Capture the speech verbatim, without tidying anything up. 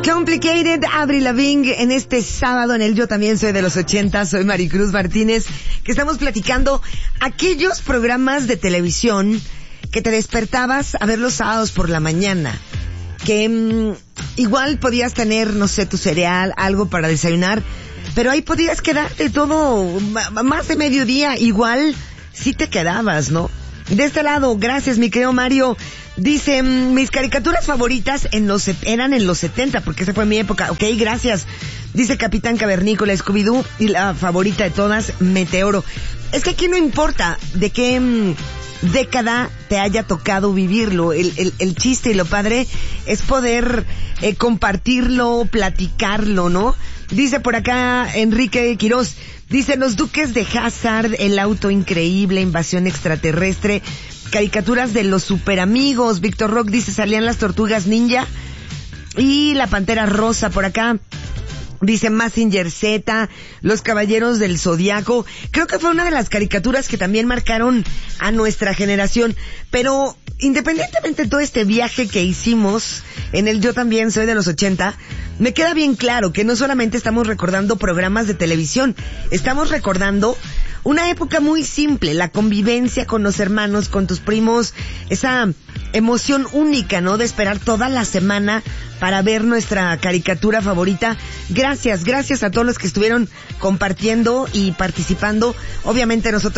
Complicated, Avril Lavigne, en este sábado en el Yo También Soy de los ochenta, soy Maricruz Martínez, que estamos platicando aquellos programas de televisión que te despertabas a ver los sábados por la mañana, que mmm, igual podías tener, no sé, tu cereal, algo para desayunar, pero ahí podías quedarte todo, más de mediodía, igual sí te quedabas, ¿no? De este lado, gracias mi querido Mario. Dice, mis caricaturas favoritas en los eran en los setenta, porque esa fue mi época. Ok, gracias. Dice Capitán Cavernícola, Scooby-Doo, y la favorita de todas, Meteoro. Es que aquí no importa de qué mmm, década te haya tocado vivirlo. El, el, el chiste y lo padre es poder eh, compartirlo, platicarlo, ¿no? Dice por acá Enrique Quiroz, dice Los Duques de Hazzard, El Auto Increíble, Invasión Extraterrestre, caricaturas de los Superamigos. Víctor Rock dice salían las Tortugas Ninja y la Pantera Rosa. Por acá dice Mazinger Z, Los Caballeros del Zodiaco. Creo que fue una de las caricaturas que también marcaron a nuestra generación. Pero independientemente de todo este viaje que hicimos en el Yo También Soy de los ochenta, me queda bien claro que no solamente estamos recordando programas de televisión, estamos recordando una época muy simple, la convivencia con los hermanos, con tus primos, esa emoción única, ¿no? De esperar toda la semana para ver nuestra caricatura favorita. Gracias, gracias a todos los que estuvieron compartiendo y participando. Obviamente nosotros